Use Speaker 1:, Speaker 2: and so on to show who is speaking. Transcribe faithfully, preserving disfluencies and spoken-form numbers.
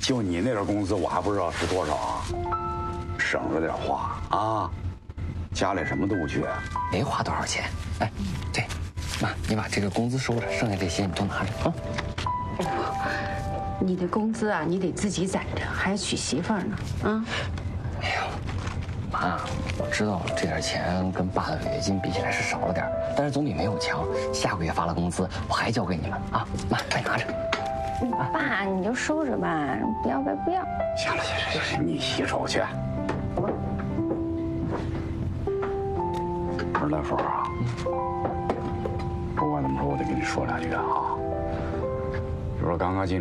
Speaker 1: 就你那点工资，我还不知道是多少啊，省着点花啊，家里什么都不缺，
Speaker 2: 没花多少钱。哎，这，妈，你把这个工资收着，剩下这些你都拿着啊。
Speaker 3: 你的工资啊，你得自己攒着，还要娶媳妇儿呢，啊。
Speaker 2: 哎呦，妈，我知道这点钱跟爸的违约金比起来是少了点，但是总比没有强。下个月发了工资，我还交给你们啊，妈，快拿着。
Speaker 4: 爸，你就收着吧，不要呗，不要。
Speaker 1: 行了，行了，行了，你洗手去。我说大富啊，不管怎么说，我得跟你说两句啊。就说刚刚进。